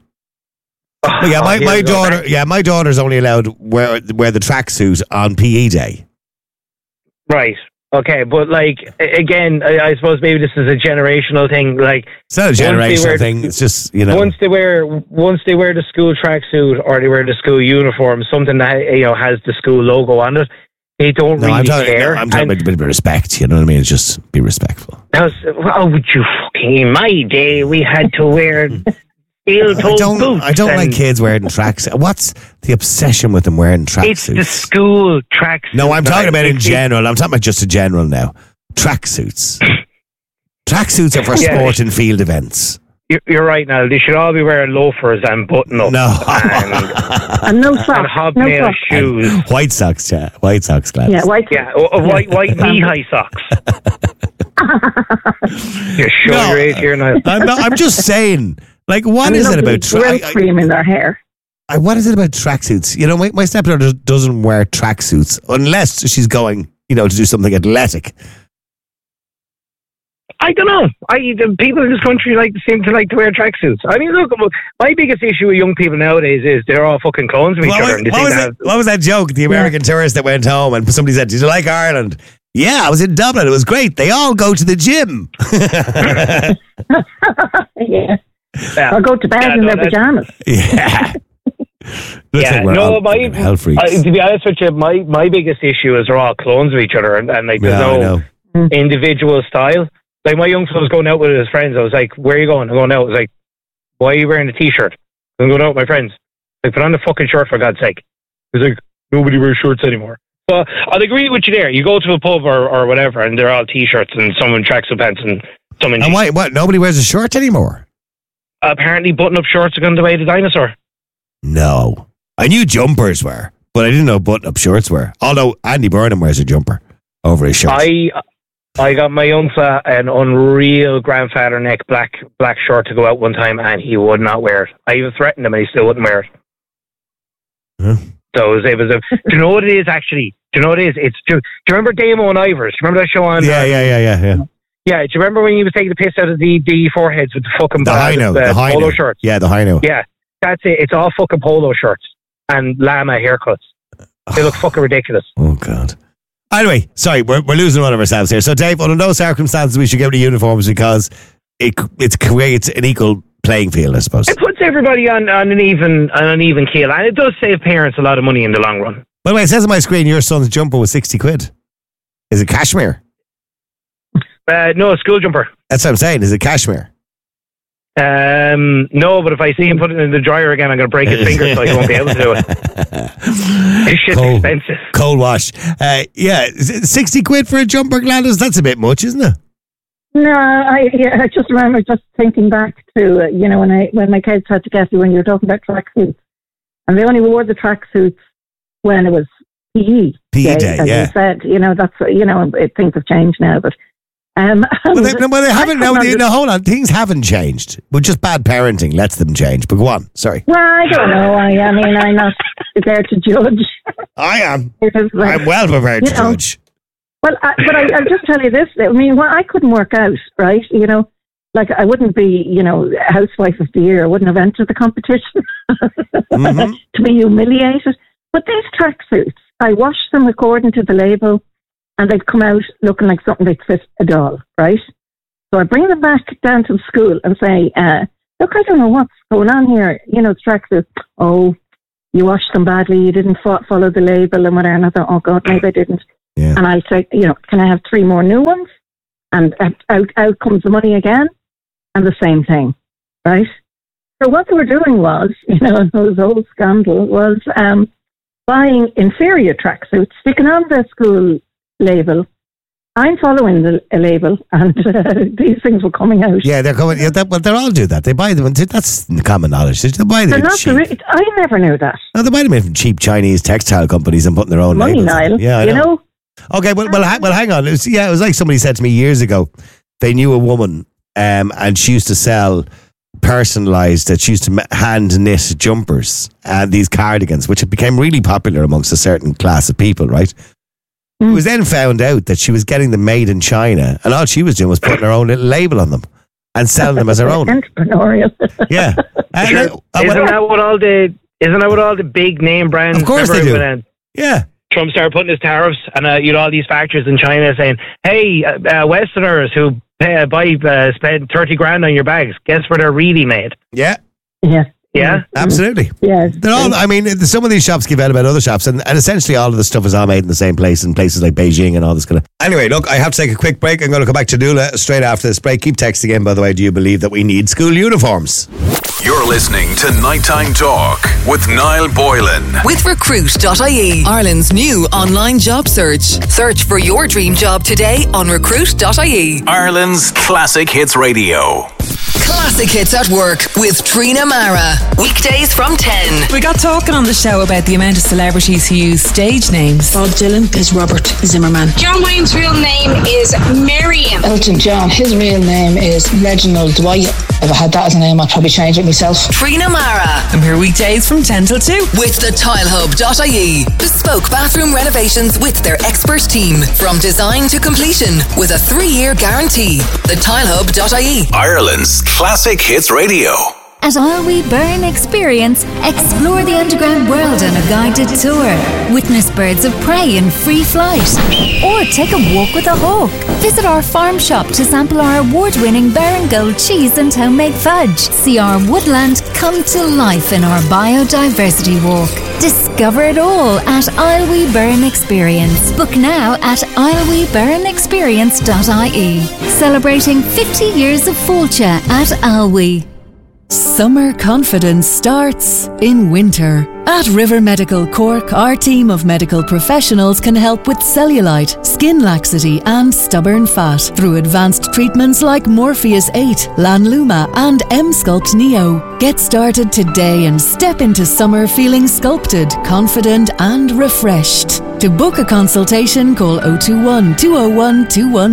My daughter's only allowed to wear the tracksuit on PE day. Right. Okay, but like again, I suppose maybe this is a generational thing. Like it's not a generational thing. It's just, you know, once they wear the school tracksuit or they wear the school uniform, something that, you know, has the school logo on it, they don't really care. I'm talking about a bit of respect. You know what I mean? It's just be respectful. Would you fucking? In my day, we had to wear steel-toed boots. I don't like kids wearing tracksuits. What's the obsession with them wearing tracksuits? It's the school tracksuit. No, I'm talking about in general. I'm talking about just in general now. Tracksuits. Tracksuits are for sport and field events. You're right, now. They should all be wearing loafers and button-ups. No. And no socks. And hobnail shoes. And white socks, yeah. White socks, Gladys. Yeah, white knee-high socks. You're showing your age here now. I'm just saying... Like, what is it about cream in their hair? What is it about tracksuits? You know, my stepdaughter doesn't wear tracksuits unless she's going, you know, to do something athletic. I don't know. The people in this country seem to like to wear tracksuits. I mean, look, my biggest issue with young people nowadays is they're all fucking clones of each other. What was that joke? The American tourist that went home and somebody said, "Did you like Ireland?" Yeah, I was in Dublin. It was great. They all go to the gym. Yeah. I'll go to bed in their pajamas. Yeah. Hell freaks. To be honest with you, my biggest issue is they're all clones of each other, and like there's no individual style. Like my young fellow was going out with his friends. I was like, "Where are you going?" I'm going out. I was like, "Why are you wearing a t-shirt?" I'm going out with my friends. Like, put on the fucking shirt for God's sake. He's like, "Nobody wears shirts anymore." So I'll agree with you there. You go to a pub or whatever, and they're all t-shirts, and someone tracksuit pants, and someone. And why? What? Nobody wears a shirt anymore. Apparently, button-up shorts are going the way of the dinosaur. No. I knew jumpers were, but I didn't know button-up shorts were. Although Andy Burnham wears a jumper over his shirt. I got my young fella an unreal grandfather neck black shirt to go out one time, and he would not wear it. I even threatened him, and he still wouldn't wear it. Huh? So it was do you know what it is, actually? Do you know what it is? Do you remember Damo and Ivers? Do you remember that show on... Yeah. Yeah, do you remember when he was taking the piss out of the foreheads with the fucking the polo shirts? Yeah, the high-no. Yeah, that's it. It's all fucking polo shirts and llama haircuts. They look fucking ridiculous. Oh, God. Anyway, sorry, we're losing one of ourselves here. So, Dave, under no circumstances we should get rid of uniforms because it creates an equal playing field, I suppose. It puts everybody on an even keel, and it does save parents a lot of money in the long run. By the way, it says on my screen your son's jumper was 60 quid. Is it cashmere? No, a school jumper. That's what I'm saying. Is it cashmere? No, but if I see him put it in the dryer again, I'm going to break his finger, so he won't be able to do it. This shit's expensive. Cold wash. 60 quid for a jumper, Gladys? That's a bit much, isn't it? No, I just remember thinking back to when my kids had to get when you were talking about tracksuits, and they only wore the tracksuits when it was PE day, as you said. Things have changed now, but. They haven't. No, hold on. Things haven't changed. But just bad parenting lets them change. But go on. Sorry. Well, I don't know. I'm not there to judge. I am. I'm well prepared to judge. Well, I'll just tell you this. I mean, I couldn't work out, right? Like I wouldn't be, housewife of the year. I wouldn't have entered the competition to be humiliated. But these tracksuits, I wash them according to the label. And they'd come out looking like something that fit a doll, right? So I bring them back down to the school and say, look, I don't know what's going on here. You know, the tracksuit, oh, you washed them badly, you didn't follow the label and whatever. And I thought, oh God, maybe I didn't. Yeah. And I'll say, you know, can I have 3 more new ones? And out comes the money again, and the same thing, right? So what they were doing was, you know, those old scandal was buying inferior tracksuits, sticking on the school label. I'm following the label, and these things were coming out. Yeah, they're coming. Yeah, well, they all do that. They buy them. That's common knowledge. They buy them. I never knew that. No, they buy them from cheap Chinese textile companies and putting their own money, labels. Niall. Yeah, you know. Okay, well, hang on. It was like somebody said to me years ago. They knew a woman, and she used to sell personalised. She used to hand knit jumpers and these cardigans, which became really popular amongst a certain class of people, right? It was then found out that she was getting them made in China, and all she was doing was putting her own little label on them and selling them as her own. Entrepreneurial. Yeah. Isn't that what all the big name brands? Of course they do. Yeah. Trump started putting his tariffs, and you had all these factories in China saying, "Hey, Westerners who spend 30 grand on your bags, guess where they're really made?" Yeah. Yeah. Yeah, absolutely. Yeah, they're all. I mean, some of these shops give out about other shops, and essentially all of the stuff is all made in the same place in places like Beijing and all this kind of. Anyway, look, I have to take a quick break. I'm going to come back to Nuala straight after this break. Keep texting in, by the way. Do you believe that we need school uniforms? You're listening to Nighttime Talk with Niall Boylan. With Recruit.ie, Ireland's new online job search. Search for your dream job today on Recruit.ie. Ireland's Classic Hits Radio. Classic Hits at Work with Trina Mara. Weekdays from 10. We got talking on the show about the amount of celebrities who use stage names. Bob Dylan is Robert Zimmerman. John Wayne's real name is Miriam. Elton John, his real name is Reginald Dwight. If I had that as a name, I'd probably change it myself. Trina Mara. I'm here weekdays from 10 till 2. With the TileHub.ie. Bespoke bathroom renovations with their expert team. From design to completion with a 3-year guarantee. The TileHub.ie. Ireland's Classic Hits Radio. At Isle Burn Experience, explore the underground world on a guided tour. Witness birds of prey in free flight. Or take a walk with a hawk. Visit our farm shop to sample our award-winning Baron Gold cheese and homemade fudge. See our woodland come to life in our biodiversity walk. Discover it all at Isle Burn Experience. Book now at isleweburnexperience.ie. Celebrating 50 years of Fáilte at Alwe. Summer confidence starts in winter. At River Medical Cork, our team of medical professionals can help with cellulite, skin laxity and stubborn fat through advanced treatments like Morpheus 8, Lanluma and M-Sculpt Neo. Get started today and step into summer feeling sculpted, confident and refreshed. To book a consultation, call 021 201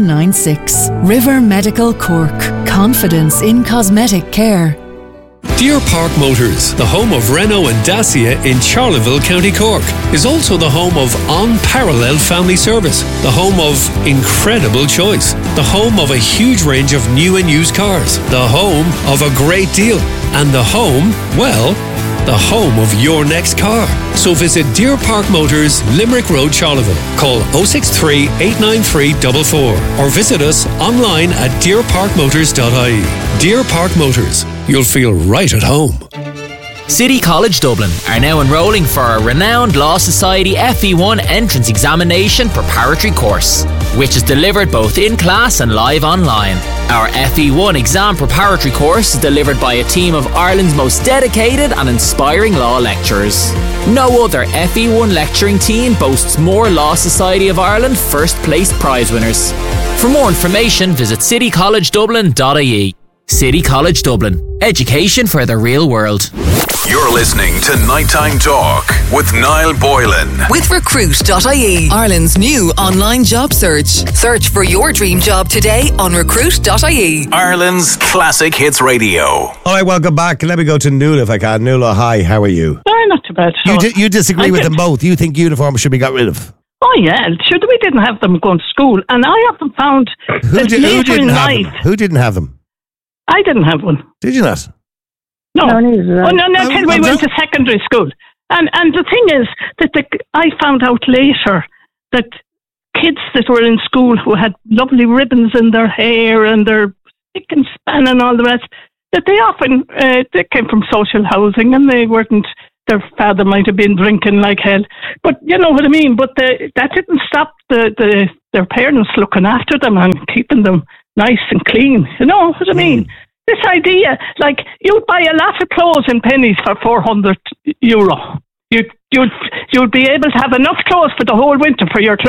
2196. River Medical Cork. Confidence in cosmetic care. Deer Park Motors, the home of Renault and Dacia in Charleville, County Cork, is also the home of unparalleled family service, the home of incredible choice, the home of a huge range of new and used cars, the home of a great deal, and the home, well, the home of your next car. So visit Deer Park Motors, Limerick Road, Charleville. Call 063 893 44 or visit us online at deerparkmotors.ie. Deer Park Motors. You'll feel right at home. City College Dublin are now enrolling for our renowned Law Society FE1 entrance examination preparatory course, which is delivered both in class and live online. Our FE1 exam preparatory course is delivered by a team of Ireland's most dedicated and inspiring law lecturers. No other FE1 lecturing team boasts more Law Society of Ireland first place prize winners. For more information, visit citycollegedublin.ie. City College Dublin. Education for the real world. You're listening to Nighttime Talk with Niall Boylan. With Recruit.ie, Ireland's new online job search. Search for your dream job today on Recruit.ie. Ireland's Classic Hits Radio. All right, welcome back. Let me go to Nuala if I can. Nuala, hi, how are you? Not too bad. You disagree with them both? You think uniforms should be got rid of? Oh yeah, sure. We didn't have them going to school, and I haven't found Who didn't have them? I didn't have one. Did you not? No. Till we went to secondary school. And the thing is that I found out later that kids that were in school who had lovely ribbons in their hair and their spick and span and all the rest, that they often they came from social housing and they weren't. Their father might have been drinking like hell, but you know what I mean. But that didn't stop their parents looking after them and keeping them nice and clean. You know what I mean? This idea, like you'd buy a lot of clothes in pennies for €400. You'd be able to have enough clothes for the whole winter for your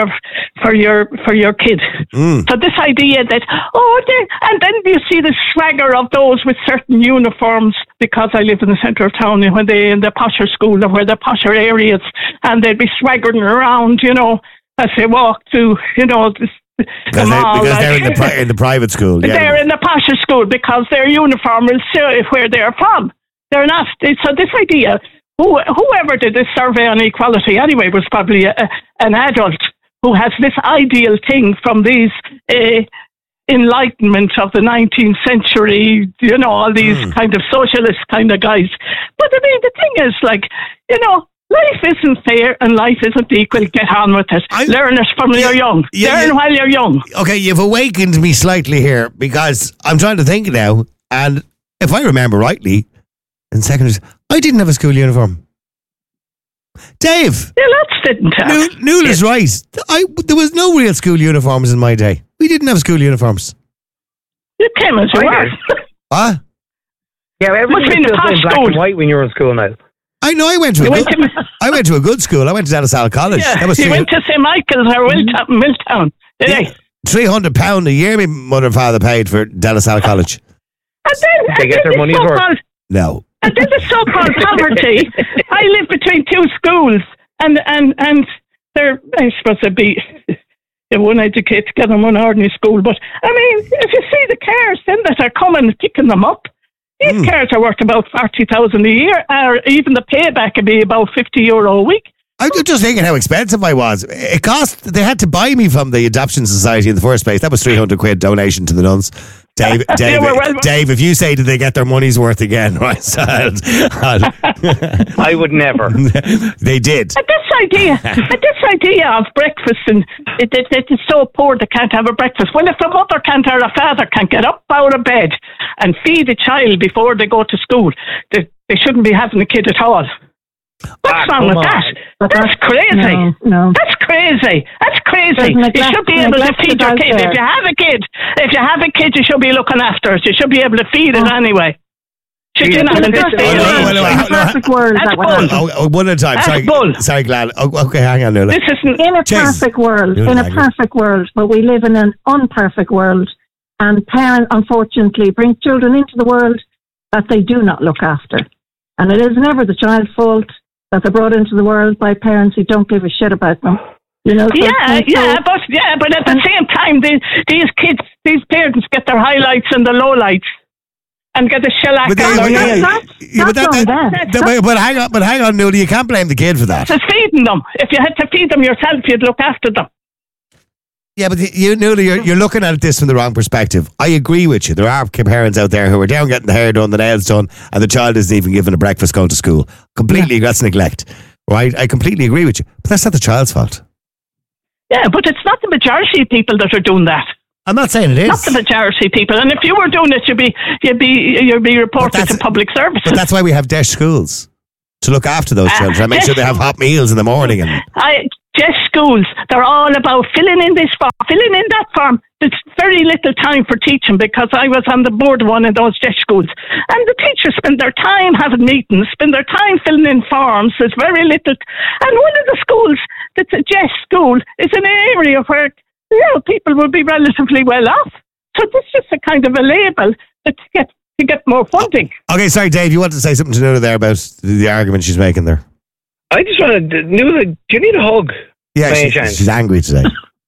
kid. So this idea that and then you see the swagger of those with certain uniforms, because I live in the centre of town, when they in the posher school or where the posher areas, and they'd be swaggering around, you know, as they walk to, you know, because they're in the private school. Yeah. They're in the posher school because their uniform will show where they're from. They're not. So this idea. Whoever did this survey on equality anyway was probably an adult who has this ideal thing from these enlightenment of the 19th century, you know, all these kind of socialist kind of guys. But I mean, the thing is, like, you know, life isn't fair and life isn't equal. Get on with it. Learn it from you're young. Learn while you're young. Okay, you've awakened me slightly here, because I'm trying to think now, and if I remember rightly, in secondary, I didn't have a school uniform. Dave. Yeah, lots didn't have. Nuala is right. There was no real school uniforms in my day. We didn't have school uniforms. You came as you were. What? Yeah, everything was still in black and white when you were in school now. I know. I went to a good school. I went to De La Salle College. Yeah, you went to St. Michael's or Milltown. Did £300 a year my mother and father paid for De La Salle College. And then, they get their money's worth. No. And then the so-called poverty. I live between two schools, and they're, I suppose they'd be one educated together in one ordinary school. But I mean, if you see the cars then that are coming, picking them up, these cars are worth about 40,000 a year, or even the payback would be about €50 a week. I'm just thinking how expensive I was. It cost. They had to buy me from the Adoption Society in the first place. That was £300 donation to the nuns. Dave, if you say that they get their money's worth again, right? I would never. They did. And this idea of breakfast, and it's so poor they can't have a breakfast. Well, if the mother can't or the father can't get up out of bed and feed a child before they go to school, they shouldn't be having a kid at all. What's wrong with that? That's crazy. No. That's crazy. You should be able to feed your kid. If you have a kid, you should be looking after it. You should be able to feed it anyway. Should you not? In a perfect world, that's bull. One at a time. Sorry, Glad. Okay, hang on, Nuala. This isn't in a perfect world. In a perfect world, but we live in an unperfect world, and parents, unfortunately, bring children into the world that they do not look after, and it is never the child's fault that they're brought into the world by parents who don't give a shit about them. You know, but at the same time, these parents get their highlights and the lowlights, and get the shellac on their nails. But hang on, Nuala, you can't blame the kid for that. It's feeding them. If you had to feed them yourself, you'd look after them. Yeah, but Nuala, you're looking at this from the wrong perspective. I agree with you. There are parents out there who are down getting the hair done, the nails done, and the child isn't even given a breakfast going to school. That's neglect. Right? I completely agree with you. But that's not the child's fault. Yeah, but it's not the majority of people that are doing that. I'm not saying it is. Not the majority of people. And if you were doing it, you'd be reported to public services. But that's why we have DESH schools, to look after those children and make sure they have hot meals in the morning. DESH schools, they're all about filling in this form, filling in that form. There's very little time for teaching, because I was on the board of one of those DESH schools. And the teachers spend their time having meetings, spend their time filling in forms. There's very little. And one of the schools that's a DESH school is an area where, you know, people will be relatively well off. So this is just a kind of a label to get more funding. Okay, sorry, Dave, you want to say something to Nuala there about the argument she's making there? I just want to, Nuala, do you need a hug? Yeah, she's angry today.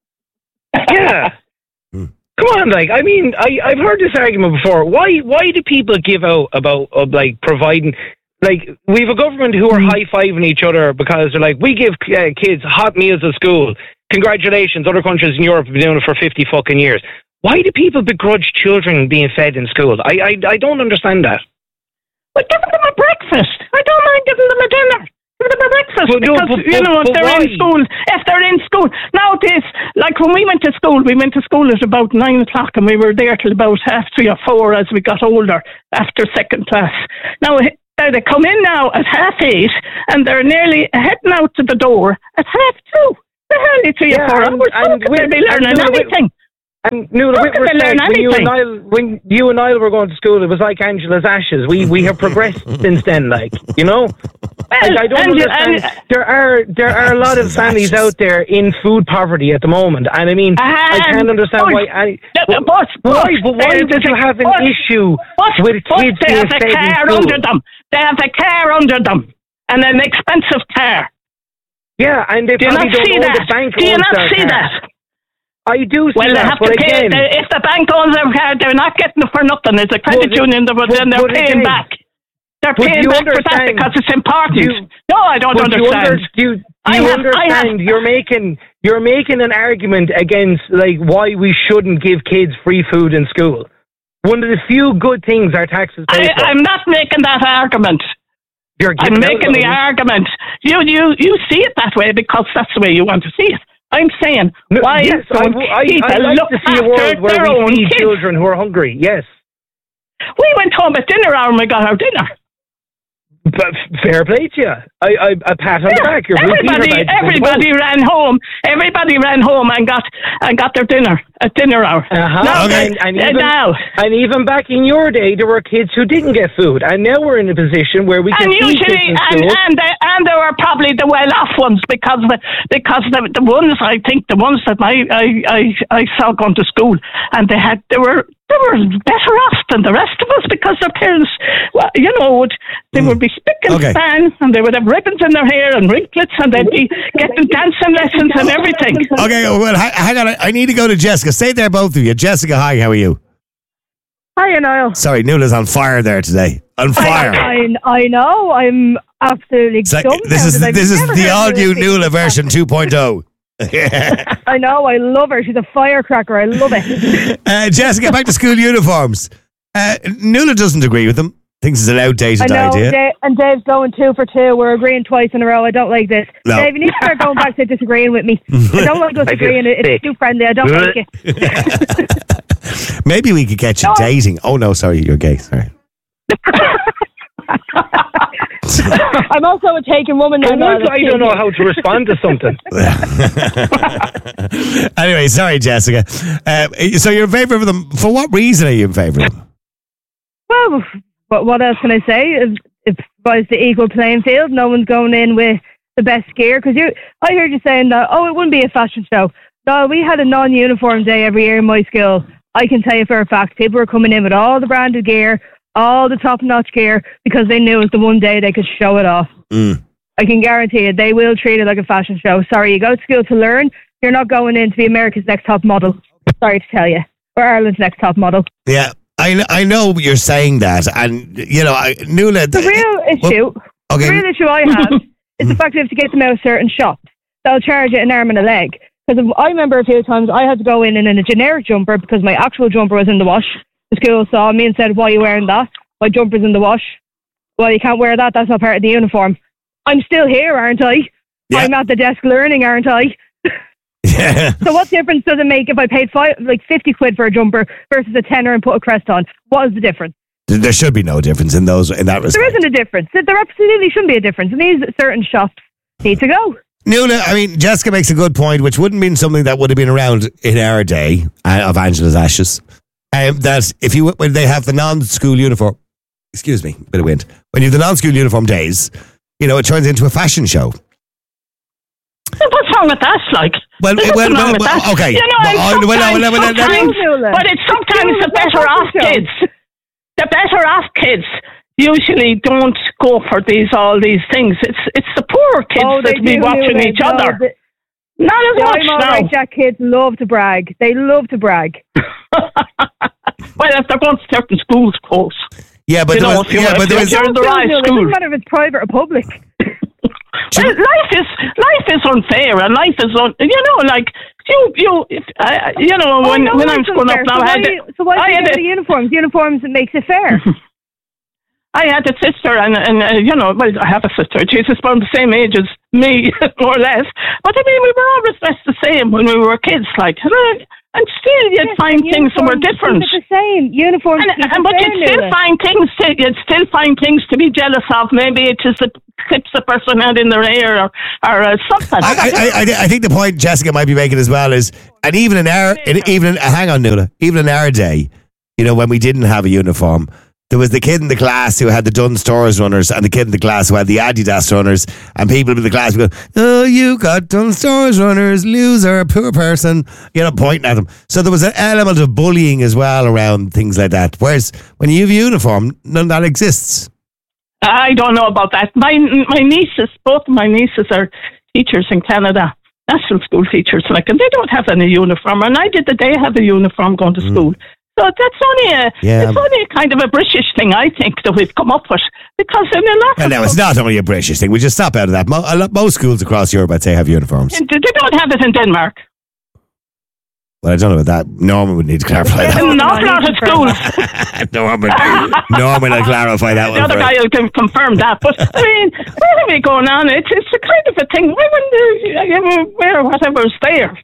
Yeah. Come on, like, I mean, I've heard this argument before. Why do people give out about like providing? Like, we have a government who are high-fiving each other because they're like, we give kids hot meals at school. Congratulations, other countries in Europe have been doing it for 50 fucking years. Why do people begrudge children being fed in schools? I don't understand that. But give them a breakfast. I don't mind giving them a dinner. Give them a breakfast But no, because but- you know but if they're why? in school. If they're in school nowadays, like when we went to school at about 9 o'clock, and we were there till about 3:30 or 4 as we got older after second class. Now they come in now at 8:30, and they're nearly heading out to the door at 2:30. They're only 3 or 4 hours. How could they be learning anything? And Nuala, How with could they learn respect, anything? when you and Niall were going to school, it was like Angela's ashes. We have progressed since then, like, you know. I don't understand. There are a lot of families out there in food poverty at the moment, and I mean, I can't understand why. Why would you have an issue with kids They being have a fed in car school? under them. They have a car under them, and an expensive car. Yeah, and they Do you probably not don't see know that? the bank Do you owns not their see car. that? I do see Well, they that, have but to pay. again, If the bank owns their car, they're not getting it for nothing. It's a credit union, then they're paying back. They're but paying you back for that understand- because it's important. No, I don't but understand. Do you understand? You're making an argument against like why we shouldn't give kids free food in school. One of the few good things our taxes pay for. I'm not making that argument. I'm making the argument. You see it that way because that's the way you want to see it. I'm saying, why yes, don't I people like look to see a after world where their own we feed kids? children who are hungry. Yes, We went home at dinner hour and we got our dinner. but fair play to you. I pat on the back. You're Everybody ran home. Everybody ran home and got their dinner at dinner hour. Now, and even back in your day, there were kids who didn't get food, and now we're in a position where we can And feed kids usually, in school. and they were probably the well-off ones because the ones I think the ones that I saw going to school and they were better off than the rest of us because their parents, well, they would be spick and span and they would have ribbons in their hair and ringlets and they'd be getting dancing lessons and everything. Okay, well, hang on. I need to go to Jessica. Stay there, both of you. Jessica, hi, how are you? Hi, Niall. Sorry, Nuala's on fire there today. On fire. I know. I'm absolutely It's like, dumb. this is the all-new Nuala version 2.0. I know. I love her. She's a firecracker. I love it. Jessica, back to school uniforms. Nuala doesn't agree with them. Thinks it's an outdated I know. idea. And Dave's going 2 for 2. We're agreeing twice in a row. I don't like this. No. Dave, you need to start going back to disagreeing with me. I don't like us I feel agreeing. It's sick. too friendly. I don't like it. Maybe we could get you dating. Oh, no, sorry, you're gay. Sorry. I'm also a taken woman now. I don't know how to respond to something. Anyway, sorry, Jessica. So you're in favour of them. For what reason are you in favour of them? Well, what else can I say? It provides the equal playing field. No one's going in with the best gear. Because I heard you saying that, it wouldn't be a fashion show. No, we had a non-uniform day every year in my school. I can tell you for a fact, people were coming in with all the branded gear, all the top-notch gear, because they knew it was the one day they could show it off. I can guarantee you, they will treat it like a fashion show. Sorry, you go to school to learn. You're not going in to be America's Next Top Model. Sorry to tell you. Or Ireland's Next Top Model. Yeah, I know you're saying that, and Nuala. The real issue I have is the fact that you have to get them out of certain shops. They'll charge you an arm and a leg. Because I remember a few times I had to go in a generic jumper because my actual jumper was in the wash. The school saw me and said, "Why are you wearing that? My jumper's in the wash." Well, you can't wear that. That's not part of the uniform. I'm still here, aren't I? Yeah. I'm at the desk learning, aren't I? Yeah. So what difference does it make if I paid 50 quid for a jumper versus a tenner and put a crest on? What is the difference? There should be no difference in that respect. There isn't a difference. There absolutely shouldn't be a difference. And these certain shops need to go. Nuala, Jessica makes a good point, which wouldn't mean something that would have been around in our day of Angela's ashes. That when they have the non-school uniform, excuse me, bit of wind. When you have the non-school uniform days, it turns into a fashion show. What's wrong with that? Well, wrong with that. Okay. But it's sometimes the better off kids. The better off kids usually don't go for all these things. It's the poorer kids that be watching each other. Not as much now. Right, Jack, kids love to brag. They love to brag. Well, if they're going to certain schools, of course. Yeah, but it doesn't matter if it's private or public. Well, life is unfair, and life is when I'm growing up now. So why do you go to uniforms? Uniforms makes it fair. I had a sister, and well, I have a sister. She's about the same age as me, more or less. But I mean, we were always dressed the same when we were kids, like. And still, you'd find things that were different. The same uniforms, but you'd still find things to be jealous of. Maybe it is the clips the person had in their hair, or something. I think the point Jessica might be making as well is, and even in our hang on, Nuala, even in our day, when we didn't have a uniform, there was the kid in the class who had the Dunn Stores runners and the kid in the class who had the Adidas runners, and people in the class would go, "Oh, you got Dunn Stores runners, loser, poor person," pointing at them. So there was an element of bullying as well around things like that. Whereas when you have a uniform, none of that exists. I don't know about that. My nieces, both of my nieces are teachers in Canada, national school teachers, and they don't have any uniform. And I did the day have a uniform going to school. So that's only a kind of a British thing, I think, that we've come up with. Because in a lot no, it's not only a British thing. We just stop out of that. Most schools across Europe, I'd say, have uniforms. They don't have it in Denmark. Well, I don't know about that. Norman would need to clarify that. An awful lot of schools. Norman will clarify that one. The other guy will confirm that. But, I mean, where are we going on? It's a kind of a thing. Why wouldn't you wear whatever's there?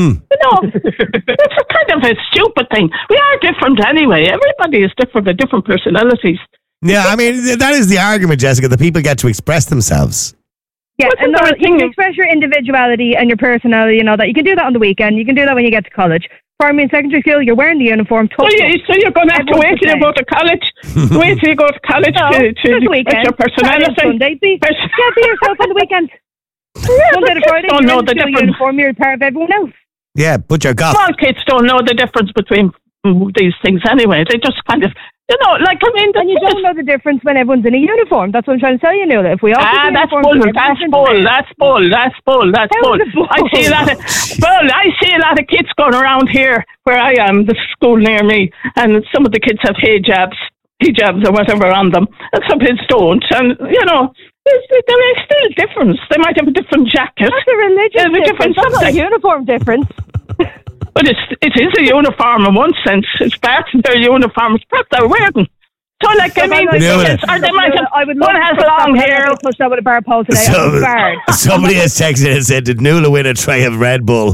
It's a kind of a stupid thing. We are different anyway. Everybody is different with different personalities. Yeah, I mean, that is the argument, Jessica, that people get to express themselves. Yeah, and you can express your individuality and your personality and all that. You can do that on the weekend. You can do that when you get to college. Primary and secondary school, you're wearing the uniform. So you're going to have to wait till you go to college? Wait till you go to college to express your personality? Sunday. Be yourself on the weekend. Sunday to Friday, don't know the difference. Uniform, you're part of everyone else. Yeah, but you're goth. Small kids don't know the difference between these things anyway. They just kind of, and you don't know the difference when everyone's in a uniform. That's what I'm trying to tell you, Nuala. If we all that's bull. That's bull. I see a lot of kids going around here where I am, the school near me, and some of the kids have hijabs or whatever on them, and some kids don't. And there is still a difference. They might have a different jacket. That's a religious difference. That's not a uniform difference. But it is a uniform in one sense. It's part of their uniform. It's part they're wearing. So, the kids, or they might have, one has long hair. Push that with a bar pole today. Somebody has texted and said, "Did Nuala win a tray of Red Bull?"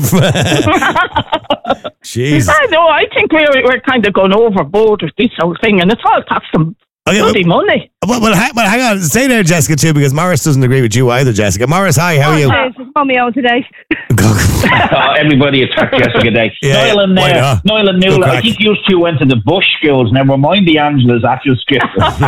Jesus. I know. I think we're kind of going overboard with this whole thing, and it's all cost them bloody money. Well, hang on. Stay there, Jessica, too, because Morris doesn't agree with you either, Jessica. Morris, hi, how are you? She's on my own today. Everybody attacked Jessica today. Yeah, Niall and Nuala, I think you two went to the Bush schools. Never mind the Angela's actual skill.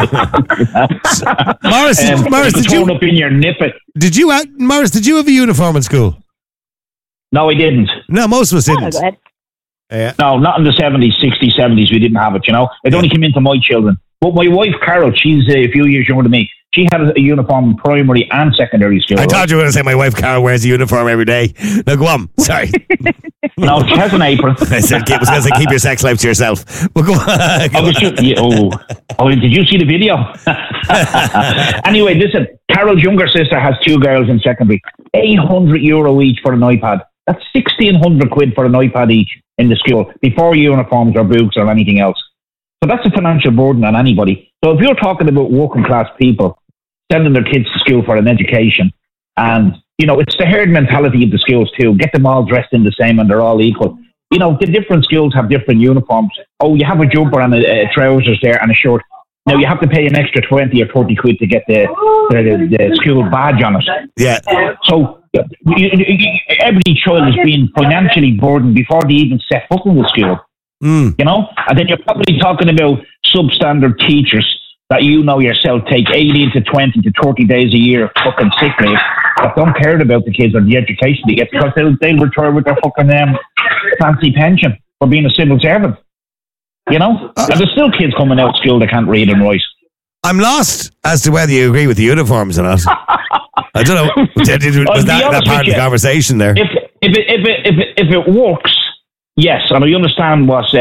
Morris, did you up in your nippet? Morris, did you have a uniform in school? No, I didn't. No, most of us didn't. Yeah. No, not in the 70s, 60s, 70s. We didn't have it, It only came into my children. But my wife, Carol, she's a few years younger than me. She had a uniform in primary and secondary school. I thought you were going to say my wife, Carol, wears a uniform every day. No, go on. Sorry. No, she has an apron. I was going to say, keep your sex life to yourself. Well, go on. Did you see the video? Anyway, listen, Carol's younger sister has two girls in secondary. €800 each for an iPad. That's 1,600 quid for an iPad each in the school, before uniforms or books or anything else. So that's a financial burden on anybody. So if you're talking about working class people sending their kids to school for an education, and, it's the herd mentality of the schools too, get them all dressed in the same and they're all equal. The different schools have different uniforms. Oh, you have a jumper and a trousers there and a shirt. Now you have to pay an extra 20 or 30 quid to get the school badge on it. Yeah. So every child is being financially burdened before they even set foot in the school. And then you're probably talking about substandard teachers that yourself take 18 to 20 to 30 days a year of fucking sick leave that don't care about the kids or the education they get, because they'll retire with their fucking fancy pension for being a civil servant. And there's still kids coming out of school that can't read and write. I'm lost as to whether you agree with the uniforms or not. I don't know. Was that part of the conversation there? If it works, yes, and I understand what's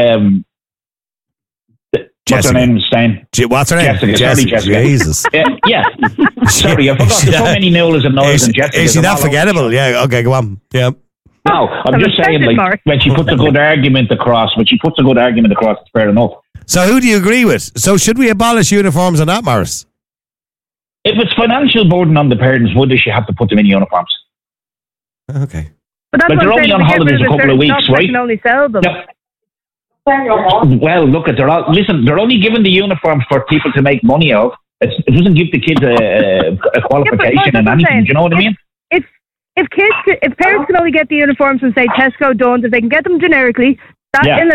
her name? Stein. What's her name? Jessica. Jesus. Yeah. Sorry, I forgot. There's so many Nolas and Nolas and Jessica. Is she that forgettable? Yeah. Okay, go on. Yeah. No, I'm just saying, when she puts a good argument across, it's fair enough. So who do you agree with? So should we abolish uniforms or not, Morris? If it's financial burden on the parents, would they have to put them in uniforms? Okay. But that's Like, they're only on holidays a couple of weeks, right? They can only sell them. Well, look, they're only giving the uniforms for people to make money of. It doesn't give the kids a qualification and anything. Do you know what I mean? If parents can only get the uniforms from, say, Tesco, Dunnes, if they can get them generically, that in